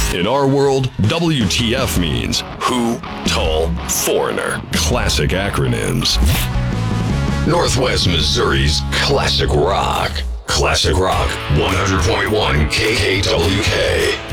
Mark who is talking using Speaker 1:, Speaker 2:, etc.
Speaker 1: In our world, WTF means Who, Tall, Foreigner. Classic acronyms. Northwest Missouri's Classic Rock. Classic Rock 100.1 KKWK.